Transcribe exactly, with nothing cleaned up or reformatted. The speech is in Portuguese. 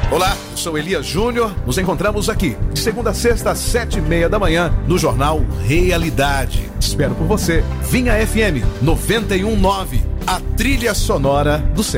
Olá, eu sou Elias Júnior. Nos encontramos aqui, de segunda a sexta, às sete e meia da manhã, no Jornal Realidade. Espero por você. Vinha F M noventa e um ponto nove, a trilha sonora do céu.